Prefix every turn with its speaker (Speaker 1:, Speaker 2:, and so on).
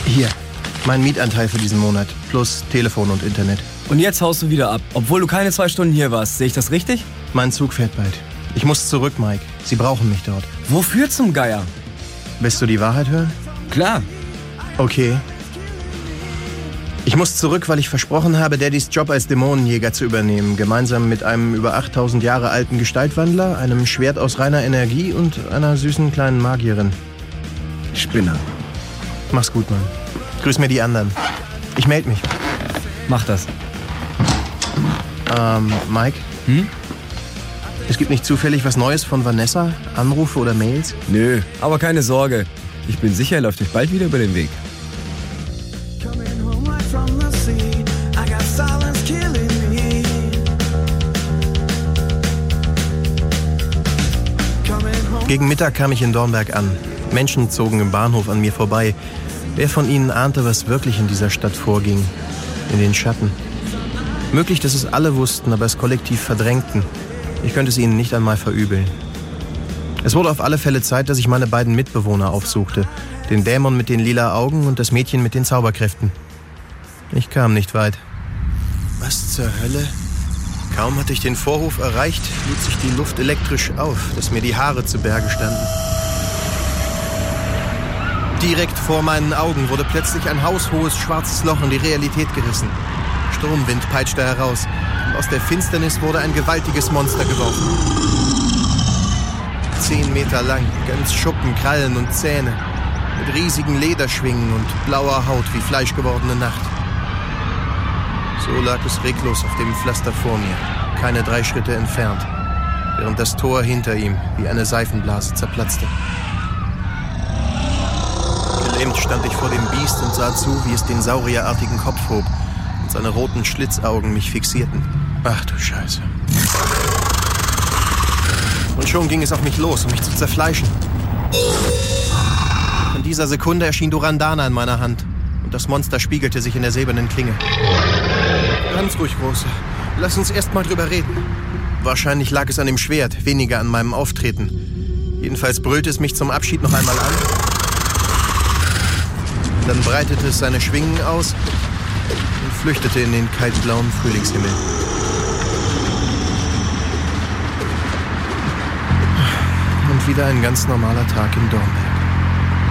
Speaker 1: Hier, mein Mietanteil für diesen Monat. Plus Telefon und Internet.
Speaker 2: Und jetzt haust du wieder ab, obwohl du keine 2 Stunden hier warst. Sehe ich das richtig?
Speaker 1: Mein Zug fährt bald. Ich muss zurück, Mike. Sie brauchen mich dort.
Speaker 2: Wofür zum Geier?
Speaker 1: Willst du die Wahrheit hören?
Speaker 2: Klar.
Speaker 1: Okay. Ich muss zurück, weil ich versprochen habe, Daddys Job als Dämonenjäger zu übernehmen. Gemeinsam mit einem über 8000 Jahre alten Gestaltwandler, einem Schwert aus reiner Energie und einer süßen kleinen Magierin.
Speaker 2: Spinner.
Speaker 1: Mach's gut, Mann. Grüß mir die anderen. Ich melde mich.
Speaker 2: Mach das.
Speaker 1: Mike? Es gibt nicht zufällig was Neues von Vanessa? Anrufe oder Mails?
Speaker 2: Nö, aber keine Sorge. Ich bin sicher, er läuft euch bald wieder über den Weg.
Speaker 1: Gegen Mittag kam ich in Dornberg an. Menschen zogen im Bahnhof an mir vorbei. Wer von ihnen ahnte, was wirklich in dieser Stadt vorging? In den Schatten. Möglich, dass es alle wussten, aber es kollektiv verdrängten. Ich könnte es ihnen nicht einmal verübeln. Es wurde auf alle Fälle Zeit, dass ich meine beiden Mitbewohner aufsuchte. Den Dämon mit den lila Augen und das Mädchen mit den Zauberkräften. Ich kam nicht weit. Was zur Hölle? Kaum hatte ich den Vorhof erreicht, lud sich die Luft elektrisch auf, dass mir die Haare zu Berge standen. Direkt vor meinen Augen wurde plötzlich ein haushohes schwarzes Loch in die Realität gerissen. Sturmwind peitschte heraus und aus der Finsternis wurde ein gewaltiges Monster geworfen. 10 Meter lang, ganz Schuppen, Krallen und Zähne, mit riesigen Lederschwingen und blauer Haut wie fleischgewordene Nacht. So lag es reglos auf dem Pflaster vor mir, keine 3 Schritte entfernt, während das Tor hinter ihm wie eine Seifenblase zerplatzte. Gelähmt stand ich vor dem Biest und sah zu, wie es den saurierartigen Kopf hob und seine roten Schlitzaugen mich fixierten. Ach du Scheiße. Und schon ging es auf mich los, um mich zu zerfleischen. In dieser Sekunde erschien Durandana in meiner Hand und das Monster spiegelte sich in der silbernen Klinge. Ganz ruhig, Große. Lass uns erst mal drüber reden. Wahrscheinlich lag es an dem Schwert, weniger an meinem Auftreten. Jedenfalls brüllte es mich zum Abschied noch einmal an. Dann breitete es seine Schwingen aus und flüchtete in den kaltblauen Frühlingshimmel. Und wieder ein ganz normaler Tag in Dornberg.